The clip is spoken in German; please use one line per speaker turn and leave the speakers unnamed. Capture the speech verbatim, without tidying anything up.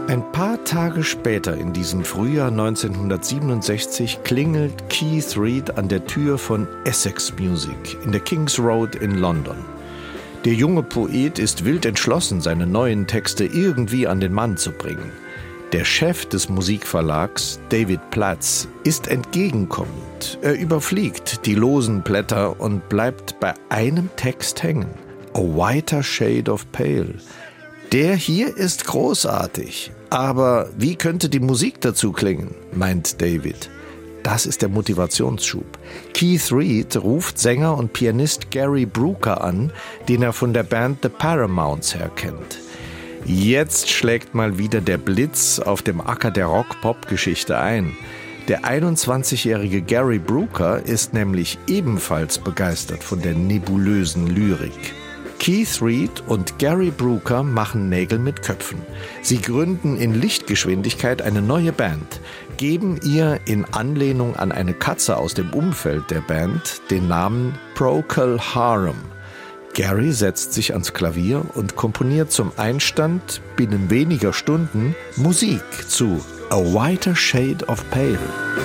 Ein paar Tage später, in diesem Frühjahr neunzehnhundertsiebenundsechzig, klingelt Keith Reid an der Tür von Essex Music in der King's Road in London. Der junge Poet ist wild entschlossen, seine neuen Texte irgendwie an den Mann zu bringen. Der Chef des Musikverlags, David Platz, ist entgegenkommend. Er überfliegt die losen Blätter und bleibt bei einem Text hängen. A Whiter Shade of Pale. Der hier ist großartig. Aber wie könnte die Musik dazu klingen, meint David. Das ist der Motivationsschub. Keith Reid ruft Sänger und Pianist Gary Brooker an, den er von der Band The Paramounts her kennt. Jetzt schlägt mal wieder der Blitz auf dem Acker der Rock-Pop-Geschichte ein. Der einundzwanzigjährige Gary Brooker ist nämlich ebenfalls begeistert von der nebulösen Lyrik. Keith Reid und Gary Brooker machen Nägel mit Köpfen. Sie gründen in Lichtgeschwindigkeit eine neue Band, geben ihr in Anlehnung an eine Katze aus dem Umfeld der Band den Namen Procol Harum. Gary setzt sich ans Klavier und komponiert zum Einstand binnen weniger Stunden Musik zu A Whiter Shade of Pale.